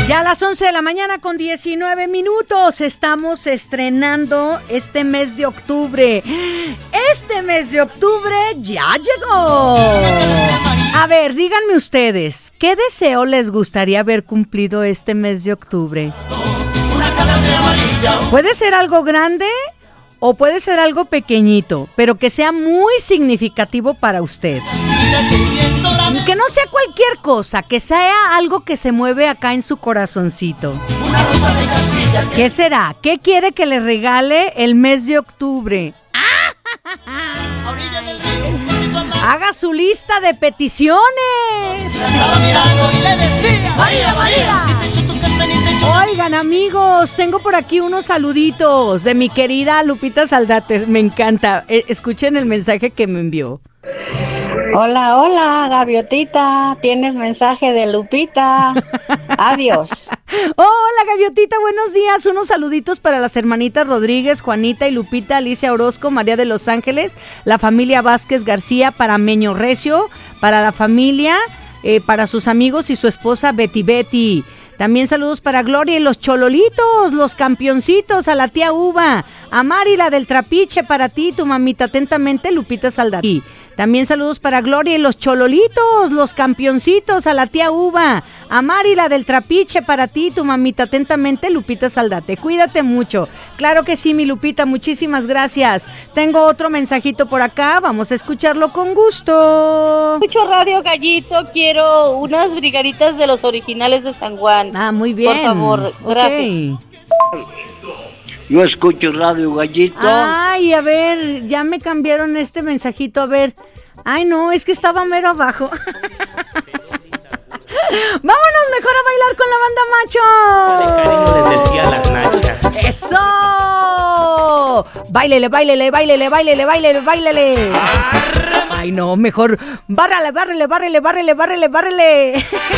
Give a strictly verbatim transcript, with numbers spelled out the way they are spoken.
Ya a las once de la mañana con diecinueve minutos estamos estrenando este mes de octubre. Este mes de octubre ya llegó. A ver, díganme ustedes, ¿qué deseo les gustaría haber cumplido este mes de octubre? Puede ser algo grande o puede ser algo pequeñito, pero que sea muy significativo para usted. Que no sea cualquier cosa, que sea algo que se mueve acá en su corazoncito. ¿Qué será? ¿Qué quiere que le regale el mes de octubre? Haga su lista de peticiones. María, María. Oigan, amigos, tengo por aquí unos saluditos de mi querida Lupita Saldates. Me encanta. Escuchen el mensaje que me envió. Hola, hola, Gaviotita, tienes mensaje de Lupita. Adiós. Hola, Gaviotita, buenos días. Unos saluditos para las hermanitas Rodríguez, Juanita y Lupita, Alicia Orozco, María de Los Ángeles, la familia Vázquez García, para Meño Recio, para la familia, eh, para sus amigos y su esposa Betty Betty. También saludos para Gloria y los Chololitos, los campeoncitos, a la tía Uva, a Mari, la del Trapiche, para ti, tu mamita, atentamente, Lupita Saldatí. También saludos para Gloria y los Chololitos, los campeoncitos, a la tía Uva, a Mari, la del Trapiche, para ti, tu mamita, atentamente, Lupita Saldate. Cuídate mucho. Claro que sí, mi Lupita, muchísimas gracias. Tengo otro mensajito por acá, vamos a escucharlo con gusto. Escucho Radio Gallito, quiero unas brigaditas de los originales de San Juan. Ah, muy bien. Por favor, gracias. Okay. Yo escucho Radio Gallito. Ay, a ver, ya me cambiaron este mensajito, a ver. Ay, no, es que estaba mero abajo. Vámonos mejor a bailar con la banda Macho. De cariño les decía las nachas. ¡Eso! Báilele, báilele, báilele, báilele, báilele, báilele. Ay, no, mejor bárrale, bárrele, bárrele, bárrele, bárrele, bárrele.